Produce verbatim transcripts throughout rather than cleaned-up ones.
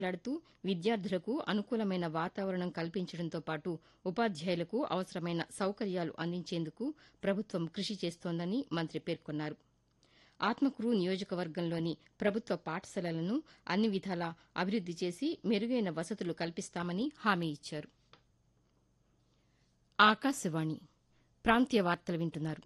మాట్లాడుతూ విద్యార్థులకు అనుకూలమైన వాతావరణం కల్పించడంతో పాటు ఉపాధ్యాయులకు అవసరమైన సౌకర్యాలు అందించేందుకు ప్రభుత్వం కృషి చేస్తోందని మంత్రి పేర్కొన్నారు. ఆత్మకూరు నియోజకవర్గంలోని ప్రభుత్వ పాఠశాలలను అన్ని విధాలా అభివృద్ది చేసి మెరుగైన వసతులు కల్పిస్తామని హామీ ఇచ్చారు. ఆకాశవాణి ప్రాంతీయ వార్తలు వింటున్నారు.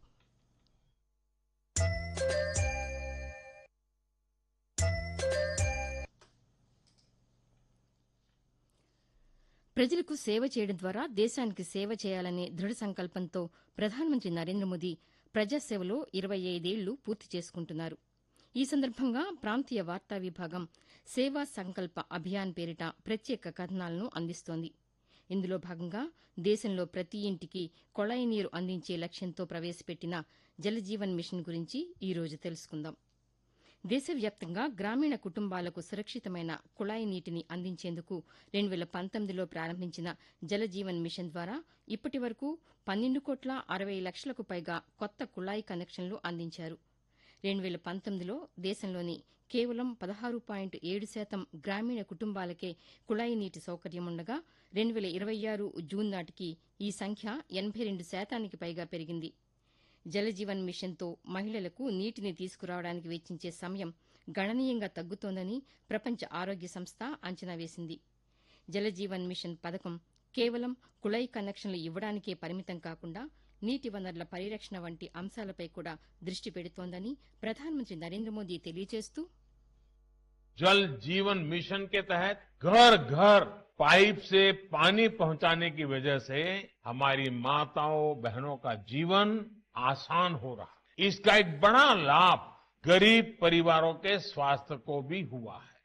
ప్రజలకు సేవ చేయడం ద్వారా దేశానికి సేవ చేయాలనే దృఢ సంకల్పంతో ప్రధానమంత్రి నరేంద్ర మోదీ ప్రజాసేవలో ఇరవై ఐదేళ్లు పూర్తి చేసుకుంటున్నారు. ఈ సందర్భంగా ప్రాంతీయ వార్తా విభాగం సేవా సంకల్ప అభియాన్ పేరిట ప్రత్యేక కథనాలను అందిస్తోంది. ఇందులో భాగంగా దేశంలో ప్రతి ఇంటికి కొళాయి నీరు అందించే లక్ష్యంతో ప్రవేశపెట్టిన జలజీవన్ మిషన్ గురించి ఈ రోజు తెలుసుకుందాం. దేశవ్యాప్తంగా గ్రామీణ కుటుంబాలకు సురక్షితమైన కుళాయి నీటిని అందించేందుకు రెండు వేల పంతొమ్మిదిలో ప్రారంభించిన జలజీవన్ మిషన్ ద్వారా ఇప్పటి వరకు పన్నెండు కోట్ల అరవై లక్షలకు పైగా కొత్త కుళాయి కనెక్షన్లు అందించారు. రెండు వేల పంతొమ్మిదిలో దేశంలోని కేవలం పదహారు పాయింట్ ఏడు శాతం గ్రామీణ కుటుంబాలకే కుళాయి నీటి సౌకర్యం ఉండగా రెండు వేల ఇరవై ఆరు జూన్ నాటికి ఈ సంఖ్య ఎనబై రెండు శాతానికి పైగా పెరిగింది. జలజీవన్ మిషన్తో మహిళలకు నీటిని తీసుకురావడానికి వెచ్చించే సమయం గణనీయంగా తగ్గుతోందని ప్రపంచ ఆరోగ్య సంస్థ అంచనా వేసింది. జలజీవన్ మిషన్ పథకం కేవలం కుళాయి కనెక్షన్లు ఇవ్వడానికే పరిమితం కాకుండా నీటి వనరుల పరిరక్షణ వంటి అంశాలపై కూడా దృష్టి పెడుతోందని ప్రధానమంత్రి నరేంద్ర మోదీ తెలియజేస్తూ जल जीवन मिशन के तहत घर घर पाइप से पानी पहुंचाने की वजह से हमारी माताओं बहनों का जीवन आसान हो रहा है। इसका एक बड़ा लाभ गरीब परिवारों के स्वास्थ्य को भी हुआ है।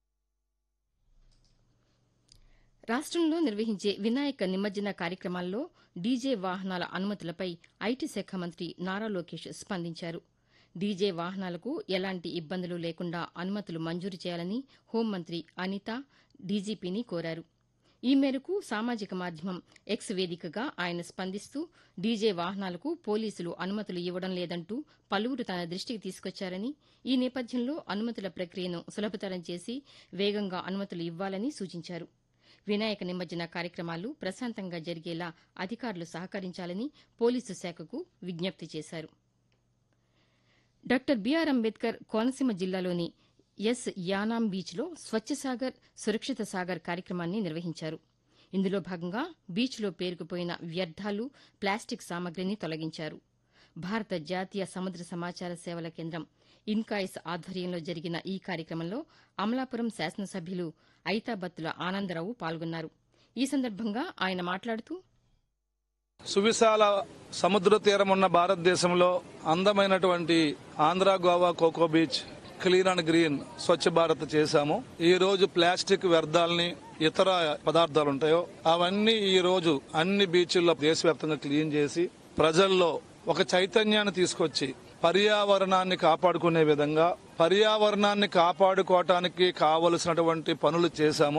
రాష్టంలో నిర్వహించే వినాయక నిమజ్జన కార్యక్రమాల్లో డీజే వాహనాల అనుమతులపై ఐటీ శాఖ మంత్రి నారా లోకేష్ స్పందించారు. డీజే వాహనాలకు ఎలాంటి ఇబ్బందులు లేకుండా అనుమతులు మంజూరు చేయాలని హోంమంత్రి అనిత డీజీపీని కోరారు. ఈ మేరకు సామాజిక మాధ్యమం ఎక్స్ వేదికగా ఆయన స్పందిస్తూ డీజే వాహనాలకు పోలీసులు అనుమతులు ఇవ్వడం లేదంటూ పలువురు తన దృష్టికి తీసుకొచ్చారని, ఈ నేపథ్యంలో అనుమతుల ప్రక్రియను సులభతరం చేసి వేగంగా అనుమతులు ఇవ్వాలని సూచించారు. వినాయక నిమజ్జన కార్యక్రమాలు ప్రశాంతంగా జరిగేలా అధికారులు సహకరించాలని పోలీసు శాఖకు విజ్ఞప్తి చేశారు. డాక్టర్ బీఆర్ అంబేద్కర్ కోనసీమ జిల్లాలోని ఎస్ యానాం బీచ్లో స్వచ్ఛ సాగర్ సురక్షిత సాగర్ కార్యక్రమాన్ని నిర్వహించారు. ఇందులో భాగంగా బీచ్లో పేరుకుపోయిన వ్యర్థాలు, ప్లాస్టిక్ సామగ్రిని తొలగించారు. భారత జాతీయ సముద్ర సమాచార సేవల కేంద్రం ఇన్కాయిస్ ఆధ్వర్యంలో జరిగిన ఈ కార్యక్రమంలో అమలాపురం శాసనసభ్యులు ఐతాబత్తుల ఆనందరావు పాల్గొన్నారు. ఈ సందర్భంగా ఆయన మాట్లాడుతూ సువిశాల సముద్ర తీరం ఉన్న భారతదేశంలో అందమైనటువంటి Andhra Goa cocoa beach clean and green Swachh Bharat చేశాము. ఈ రోజు ప్లాస్టిక్ వ్యర్థాలని ఇతర పదార్థాలు ఉంటాయో అవన్నీ ఈ రోజు అన్ని బీచ్ల్లో దేశవ్యాప్తంగా క్లీన్ చేసి ప్రజల్లో ఒక చైతన్యాన్ని తీసుకొచ్చి పర్యావరణాన్ని కాపాడుకునే విధంగా పర్యావరణాన్ని కాపాడుకోవటానికి కావలసినటువంటి పనులు చేశాము.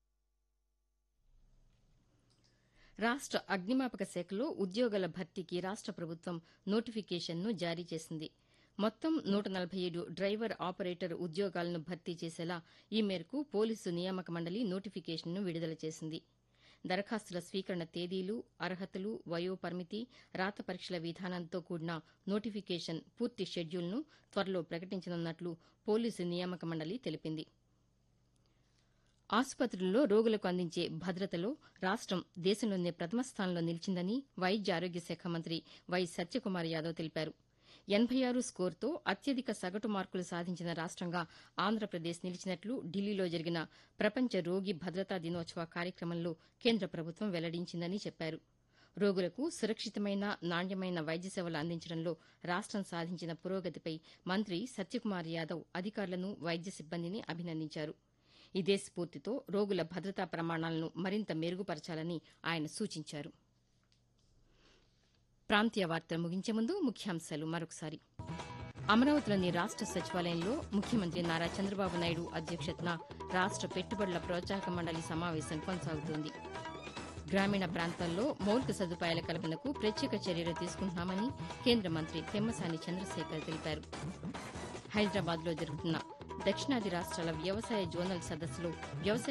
రాష్ట అగ్నిమాపక శాఖలో ఉద్యోగాల భర్తీకి రాష్ట ప్రభుత్వం నోటిఫికేషన్ను జారీ చేసింది. మొత్తం నూట నలభై ఏడు డ్రైవర్ ఆపరేటర్ ఉద్యోగాలను భర్తీ చేసేలా ఈ మేరకు పోలీసు నియామక మండలి నోటిఫికేషన్ను విడుదల చేసింది. దరఖాస్తుల స్వీకరణ తేదీలు, అర్హతలు, వయో పరిమితి, రాత పరీక్షల విధానంతో కూడిన నోటిఫికేషన్ పూర్తి షెడ్యూల్ను త్వరలో ప్రకటించనున్నట్లు పోలీసు నియామక మండలి తెలిపింది. ఆసుపత్రుల్లో రోగులకు అందించే భద్రతలో రాష్టం దేశంలోనే ప్రథమ స్థానంలో నిలిచిందని వైద్య ఆరోగ్య శాఖ మంత్రి వై సత్యకుమార్ యాదవ్ తెలిపారు. ఎనబై ఆరు స్కోరుతో అత్యధిక సగటు మార్కులు సాధించిన రాష్టంగా ఆంధ్రప్రదేశ్ నిలిచినట్లు ఢిల్లీలో జరిగిన ప్రపంచ రోగి భద్రతా దినోత్సవ కార్యక్రమంలో కేంద్ర ప్రభుత్వం వెల్లడించిందని చెప్పారు. రోగులకు సురక్షితమైన, నాణ్యమైన వైద్య సేవలు అందించడంలో రాష్టం సాధించిన పురోగతిపై మంత్రి సత్యకుమార్ యాదవ్ అధికారులను, వైద్య సిబ్బందిని అభినందించారు. ఇదే స్ఫూర్తితో రోగుల భద్రతా ప్రమాణాలను మరింత మెరుగుపరచాలని ఆయన సూచించారు. ప్రాంతీయ వార్తలు ముగించే ముందు ముఖ్యాంశాలు మరొకసారి. అమరావతిలోని రాష్ట సచివాలయంలో ముఖ్యమంత్రి నారా చంద్రబాబు నాయుడు అధ్యక్షతన రాష్ట పెట్టుబడుల ప్రోత్సాహక మండలి సమావేశం కొనసాగుతోంది. గ్రామీణ ప్రాంతాల్లో మౌలిక సదుపాయాల కల్పనకు ప్రత్యేక చర్యలు తీసుకుంటున్నామని కేంద్ర మంత్రి పెమ్మసాని చంద్రశేఖర్ తెలిపారు. హైదరాబాద్లో జరుగుతున్న దక్షిణాది రాష్ట్రాల వ్యవసాయ జోనల్ సదస్సులో వ్యవసాయ